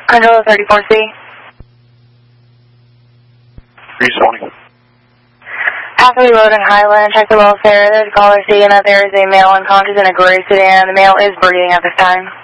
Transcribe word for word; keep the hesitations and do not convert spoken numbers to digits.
Control thirty-four C. Rezoning. Hathaway Road in Highland, check the welfare. There's a caller stating that there is a male unconscious in a gray sedan. The male is breathing at this time.